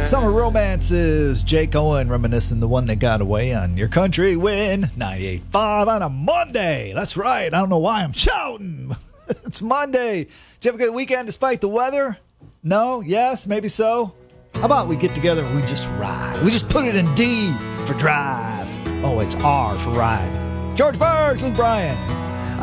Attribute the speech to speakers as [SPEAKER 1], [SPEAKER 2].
[SPEAKER 1] Summer Romances, Jake Owen reminiscing the one that got away on Your Country Win 98.5 on a Monday. That's right. I don't know why I'm shouting. It's Monday. Did you have a good weekend despite the weather? No? Yes? Maybe so? How about we get together and we just ride? We just put it in D for drive. Oh, it's R for ride. George Burge, Luke Bryan.